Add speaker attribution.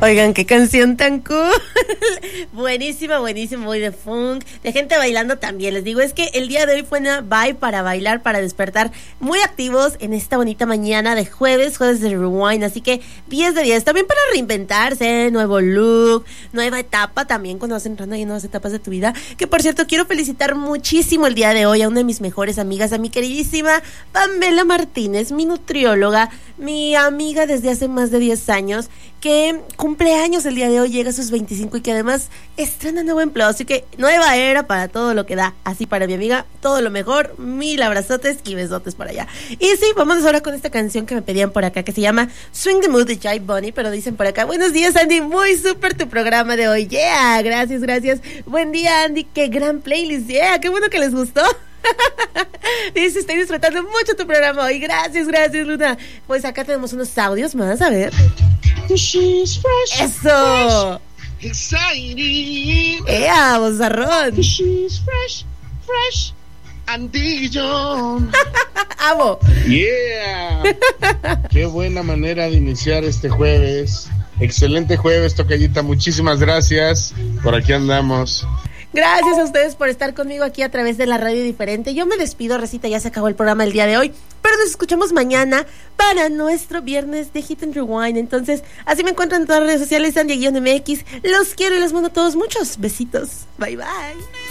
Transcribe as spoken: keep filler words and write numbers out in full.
Speaker 1: Oigan, qué canción tan cool. Buenísima, buenísima, muy de funk, de gente bailando también. Les digo, es que el día de hoy fue una vibe para bailar, para despertar, muy activos en esta bonita mañana de jueves, jueves de Rewind, así que diez de diez, también para reinventarse, nuevo look, nueva etapa también cuando vas entrando ahí en nuevas etapas de tu vida, que por cierto quiero felicitar muchísimo el día de hoy a una de mis mejores amigas, a mi queridísima Pamela Martínez, mi nutrióloga, mi amiga desde hace más de diez años, que cumple años el día de hoy, llega a sus veinticinco y que además estrena nuevo empleo, así que nueva era para todo lo que da, así para mi amiga, todo lo mejor, mil abrazotes y besotes para allá. Y sí, vamos ahora con esta canción que me pedían por acá, que se llama Swing the Mood de Jai Bunny, pero dicen por acá, buenos días Andy, muy súper tu programa de hoy, yeah, gracias, gracias, buen día Andy, qué gran playlist, yeah, qué bueno que les gustó. Dice, estoy disfrutando mucho tu programa hoy. Gracias, gracias, Luna. Pues acá tenemos unos audios más, a ver. Eso. ¡Ea, bozarrón!
Speaker 2: Fresh, fresh, Andillo.
Speaker 1: ¡Amo!
Speaker 2: Yeah. Qué buena manera de iniciar este jueves. Excelente jueves, tocallita. Muchísimas gracias. Por aquí andamos.
Speaker 1: Gracias a ustedes por estar conmigo aquí a través de la radio diferente. Yo me despido, Recita, ya se acabó el programa el día de hoy, pero nos escuchamos mañana para nuestro viernes de Hit and Rewind. Entonces, así me encuentran en todas las redes sociales, Andy-M X. Los quiero y los mando a todos muchos besitos. Bye, bye.